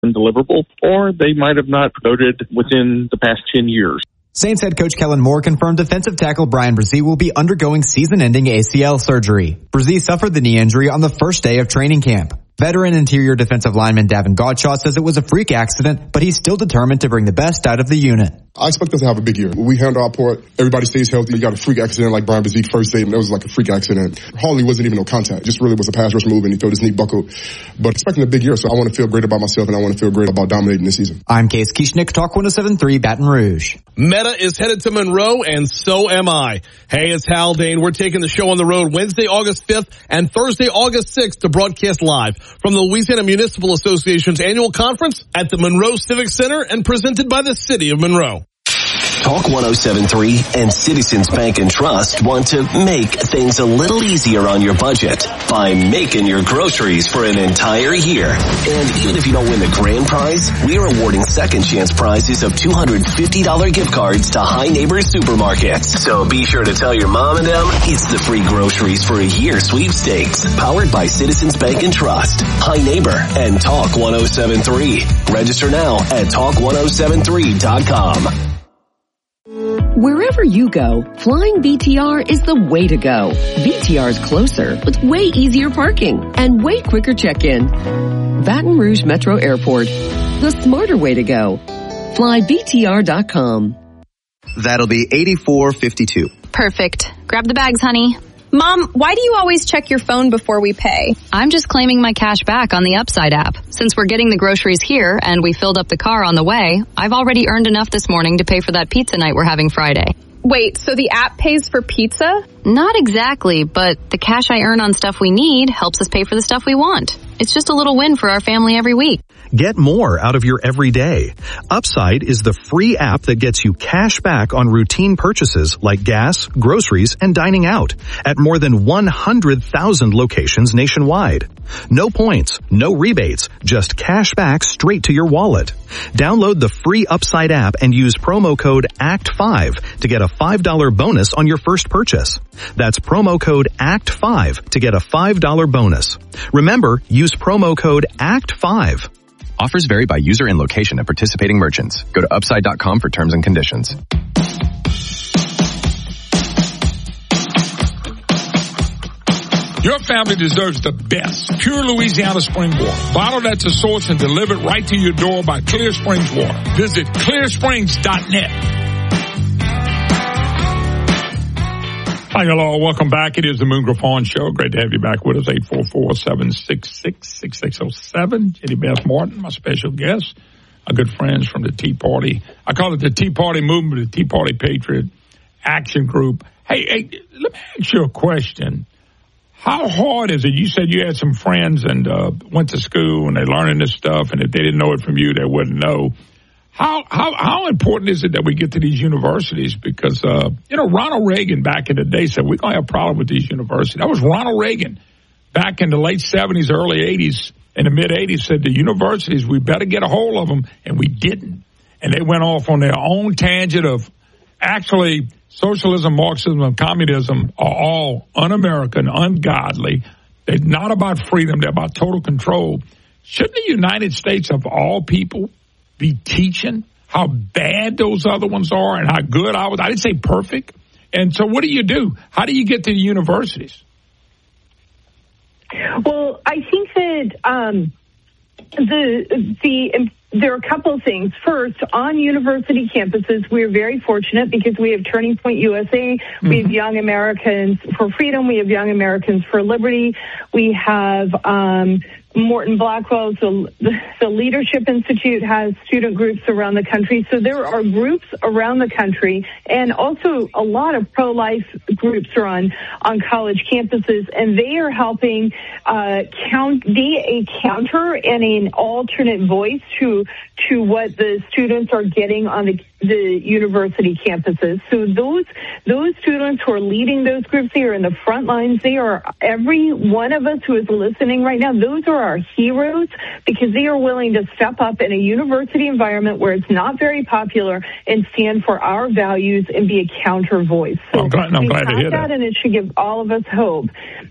undeliverable, or they might have not promoted within the past 10 years. Saints head coach Kellen Moore confirmed defensive tackle Bryan Bresee will be undergoing season-ending ACL surgery. Bresee suffered the knee injury on the first day of training camp. Veteran interior defensive lineman Davin Godchaux says it was a freak accident, but he's still determined to bring the best out of the unit. I expect us to have a big year. We handle our part. Everybody stays healthy. You got a freak accident like Bryan Bresee first day, and it was like a freak accident. Hardly wasn't even no contact. Just really was a pass rush move, and he threw his knee buckled. But expecting a big year, so I want to feel great about myself, and I want to feel great about dominating this season. I'm Case Kieschnick, Talk 107.3 Baton Rouge. Meta is headed to Monroe, and so am I. Hey, it's Hal Dane. We're taking the show on the road Wednesday, August 5th and Thursday, August 6th to broadcast live from the Louisiana Municipal Association's annual conference at the Monroe Civic Center and presented by the City of Monroe. Talk 107.3 and Citizens Bank and Trust want to make things a little easier on your budget by making your groceries for an entire year. And even if you don't win the grand prize, we're awarding second chance prizes of $250 gift cards to High Neighbors Supermarkets. So be sure to tell your mom and them it's the free groceries for a year sweepstakes, powered by Citizens Bank and Trust, High Neighbor, and Talk 107.3. Register now at talk1073.com. Wherever you go, flying BTR is the way to go. BTR is closer with way easier parking and way quicker check-in. Baton Rouge Metro Airport, the smarter way to go. FlyBTR.com. That'll be $84.52. Perfect. Grab the bags, honey. Mom, why do you always check your phone before we pay? I'm just claiming my cash back on the Upside app. Since we're getting the groceries here and we filled up the car on the way, I've already earned enough this morning to pay for that pizza night we're having Friday. Wait, so the app pays for pizza? Not exactly, but the cash I earn on stuff we need helps us pay for the stuff we want. It's just a little win for our family every week. Get more out of your everyday. Upside is the free app that gets you cash back on routine purchases like gas, groceries, and dining out at more than 100,000 locations nationwide. No points, no rebates, just cash back straight to your wallet. Download the free Upside app and use promo code ACT5 to get a $5 bonus on your first purchase. That's promo code ACT5 to get a $5 bonus. Remember, use promo code ACT5. Offers vary by user and location of participating merchants. Go to upside.com for terms and conditions. Your family deserves the best. Pure Louisiana spring water. Bottled at the source and delivered right to your door by Clear Springs Water. Visit clearsprings.net. Hi, hello. Welcome back. It is the Moon Griffon Show. Great to have you back with us. 844-766-6607. Jenny Beth Martin, my special guest. Our good friends from the Tea Party. I call it the Tea Party Movement, the Tea Party Patriot Action Group. Hey, let me ask you a question. How hard is it? You said you had some friends and went to school and they're learning this stuff, and if they didn't know it from you, they wouldn't know. How important is it that we get to these universities? Because, Ronald Reagan back in the day said, we're going to have a problem with these universities. That was Ronald Reagan back in the late 70s, early 80s, in the mid-80s, said the universities, we better get a hold of them, and we didn't. And they went off on their own tangent of actually socialism, Marxism, and communism are all un-American, ungodly. They're not about freedom. They're about total control. Shouldn't the United States of all people be teaching how bad those other ones are and how good I didn't say perfect. And so what do? How do you get to the universities? Well, I think that there are a couple of things. First, on university campuses, we're very fortunate because we have Turning Point USA. We have Young Americans for Freedom. We have Young Americans for Liberty. We have Morton Blackwell, the Leadership Institute has student groups around the country. So there are groups around the country, and also a lot of pro-life groups are on college campuses, and they are helping be a counter and an alternate voice to what the students are getting on the university campuses. So those students who are leading those groups, they are in the front lines. They are every one of us who is listening right now. Those are our heroes because they are willing to step up in a university environment where it's not very popular and stand for our values and be a counter voice. So I'm glad to hear that. And it should give all of us hope.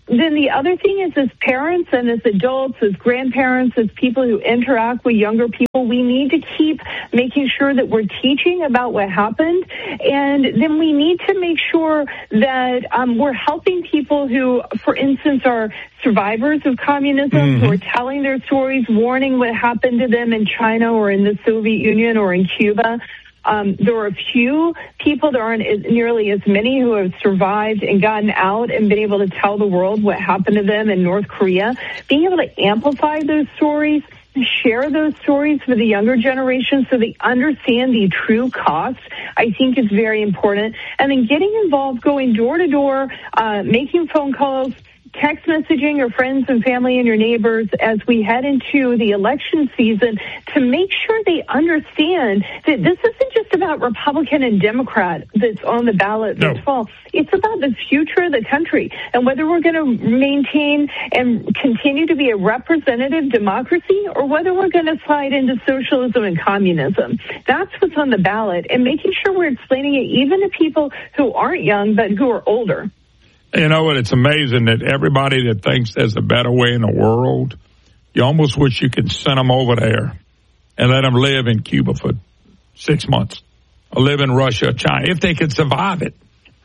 then the other thing is, as parents and as adults, as grandparents, as people who interact with younger people, we need to keep making sure that we're teaching about what happened. And then we need to make sure that we're helping people who, for instance, are survivors of communism, who are telling their stories, warning what happened to them in China or in the Soviet Union or in Cuba. There are a few people, there aren't nearly as many, who have survived and gotten out and been able to tell the world what happened to them in North Korea. Being able to amplify those stories, share those stories with the younger generation so they understand the true cost, I think is very important. And then getting involved, going door to door, making phone calls, text messaging your friends and family and your neighbors as we head into the election season to make sure they understand that this isn't just about Republican and Democrat that's on the ballot this fall. It's about the future of the country and whether we're going to maintain and continue to be a representative democracy or whether we're going to slide into socialism and communism. That's what's on the ballot, and making sure we're explaining it even to people who aren't young but who are older. You know what? It's amazing that everybody that thinks there's a better way in the world, you almost wish you could send them over there and let them live in Cuba for 6 months or live in Russia or China if they could survive it.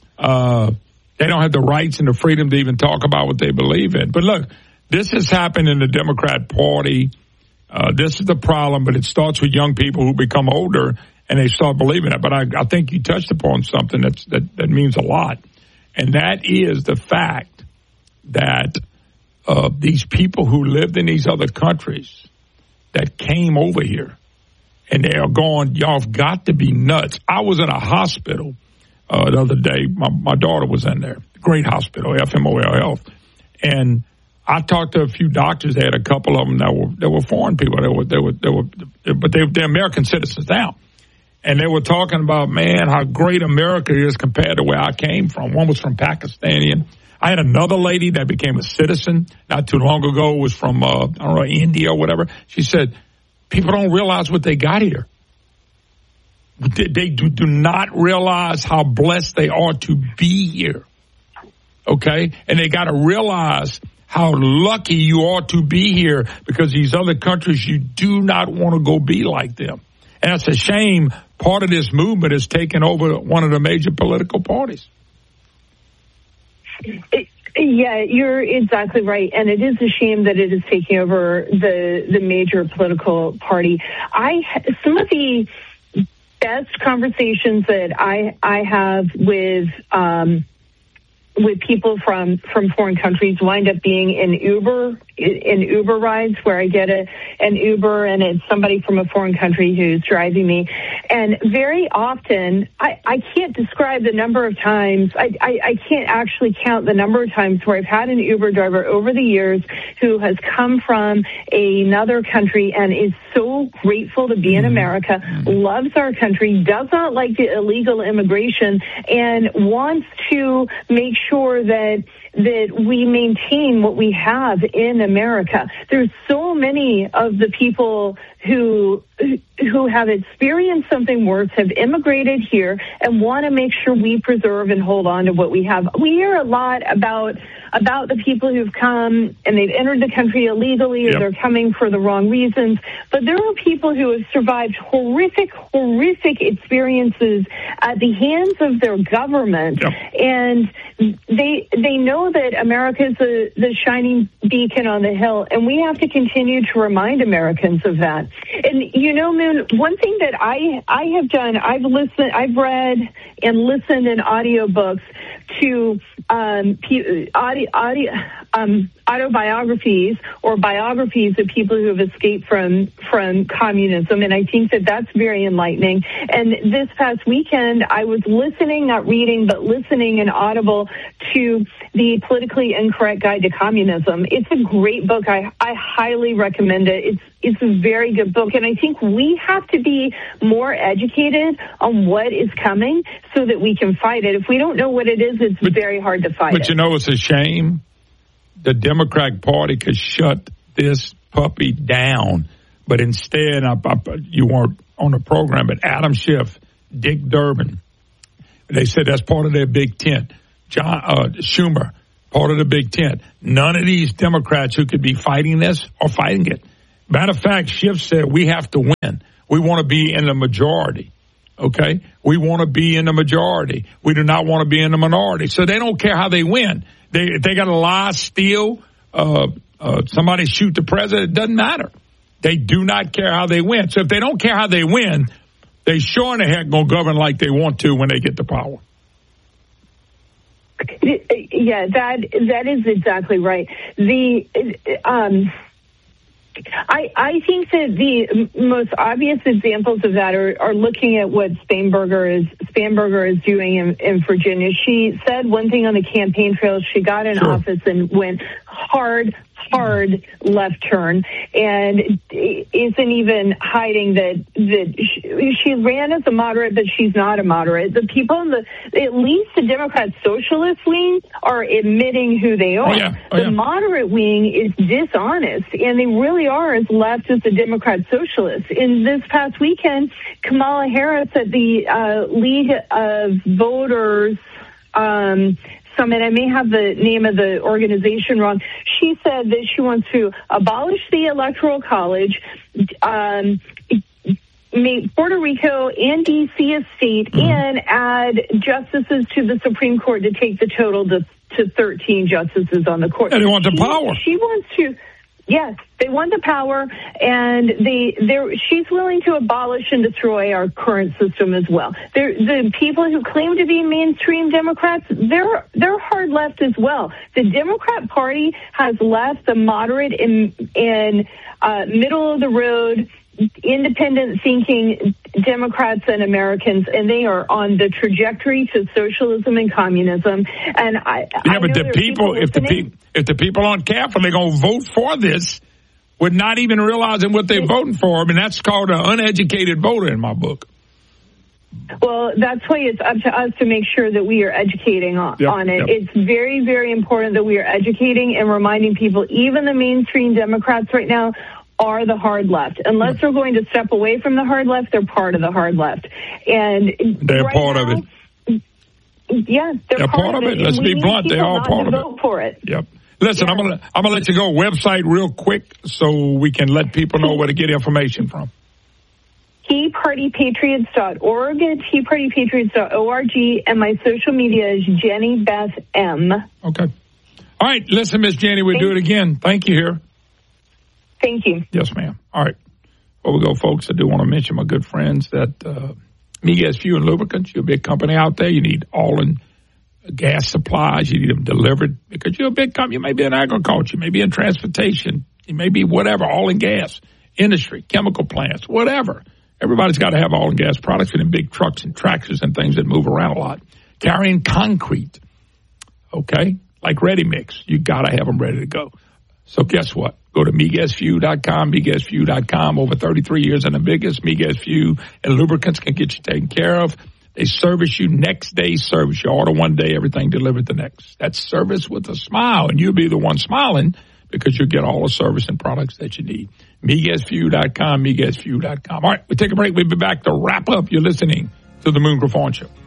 They don't have the rights and the freedom to even talk about what they believe in. But look, this has happened in the Democrat Party. This is the problem, but it starts with young people who become older and they start believing it. But I think you touched upon something that means a lot. And that is the fact that these people who lived in these other countries that came over here and they are going, y'all have got to be nuts. I was in a hospital the other day. My daughter was in there. Great hospital, FMOL Health. And I talked to a few doctors. They had a couple of them that were foreign people. But they're American citizens now. And they were talking about, man, how great America is compared to where I came from. One was from Pakistani. I had another lady that became a citizen not too long ago, was from, India or whatever. She said, people don't realize what they got here. They do not realize how blessed they are to be here. Okay? And they got to realize how lucky you are to be here, because these other countries, you do not want to go be like them. And it's a shame part of this movement has taken over one of the major political parties. Yeah, you're exactly right. And it is a shame that it is taking over the major political party. Some of the best conversations that I have with people from foreign countries wind up being in Uber rides, where I get an Uber and it's somebody from a foreign country who's driving me. And very often, I can't describe the number of times, I can't actually count the number of times where I've had an Uber driver over the years who has come from another country and is so grateful to be in America, loves our country, does not like the illegal immigration, and wants to make sure that we maintain what we have in America. There's so many of the people who have experienced something worse, have immigrated here, and want to make sure we preserve and hold on to what we have. We hear a lot about the people who've come and they've entered the country illegally, or they're coming for the wrong reasons. But there are people who have survived horrific experiences at the hands of their government, and they know that America is the shining beacon on the hill, and we have to continue to remind Americans of that. And you know, Moon, one thing that I have done, I've read and listened in audiobooks to autobiographies or biographies of people who have escaped from communism, and I think that that's very enlightening. And this past weekend, I was listening, not reading, but listening in Audible to The Politically Incorrect Guide to Communism. It's a great book. I highly recommend it. It's a very good book, and I think we have to be more educated on what is coming so that we can fight it. If we don't know what it is, it's very hard to fight it. But you know, it's a shame. The Democratic Party could shut this puppy down, but instead, you weren't on the program, but Adam Schiff, Dick Durbin, they said that's part of their big tent. John Schumer, part of the Big Ten. None of these Democrats who could be fighting this are fighting it. Matter of fact, Schiff said we have to win. We want to be in the majority. Okay? We want to be in the majority. We do not want to be in the minority. So they don't care how they win. They got to lie, steal, somebody shoot the president. It doesn't matter. They do not care how they win. So if they don't care how they win, they sure in the heck going to govern like they want to when they get the power. Yeah, that is exactly right. I think that the most obvious examples of that are looking at what Spanberger is doing in Virginia. She said one thing on the campaign trail. She got in office and went hard left turn, and isn't even hiding that she ran as a moderate, but she's not a moderate. The people at least the Democrat socialist wing are admitting who they are. The moderate wing is dishonest, and they really are as left as the Democrat socialists. In this past weekend, Kamala Harris at the League of Voters Summit, I may have the name of the organization wrong, she said that she wants to abolish the Electoral College, make Puerto Rico and D.C. a state, and add justices to the Supreme Court to take the total to 13 justices on the court. And they want the power. She wants to... Yes, they want the power, and she's willing to abolish and destroy our current system as well. The people who claim to be mainstream Democrats, they're hard left as well. The Democrat Party has left the moderate and middle of the road, independent thinking Democrats and Americans, and they are on the trajectory to socialism and communism. And but the people, if the people aren't careful, they're going to vote for this with not even realizing what they're voting for. I mean, that's called an uneducated voter in my book. Well, that's why it's up to us to make sure that we are educating on it. It's very, very important that we are educating and reminding people, even the mainstream Democrats right now, are the hard left. Unless they're going to step away from the hard left, they're part of the hard left. And they're right part of it. Yeah, they're part of it. Let's be blunt. They're all part of it. Vote for it. Yep. Listen, I'm gonna let you go. Website real quick so we can let people know where to get information from. TeaPartyPatriots.org, TeaPartyPatriots.org, and my social media is Jenny Beth M. Okay. All right. Listen, Miss Jenny, we'll do it again. Thank you here. Thank you. Yes, ma'am. All right. Before we go, folks, I do want to mention my good friends that Miguez Fuel and Lubricants. You're a big company out there. You need all in gas supplies. You need them delivered because you're a big company. You may be in agriculture. You may be in transportation. You may be whatever, all in gas, industry, chemical plants, whatever. Everybody's got to have all in gas products for them big trucks and tractors and things that move around a lot. Carrying concrete, okay, like ready mix. You got to have them ready to go. So guess what? Go to MiguezFuel.com, MiguezFuel.com. Over 33 years and the biggest. Miguez Fuel and Lubricants can get you taken care of. They service you next day service. You order one day, everything delivered the next. That's service with a smile, and you'll be the one smiling because you'll get all the service and products that you need. MiguezFuel.com, MiguezFuel.com. All right, we'll take a break. We'll be back to wrap up. You're listening to The Moon Griffon Show.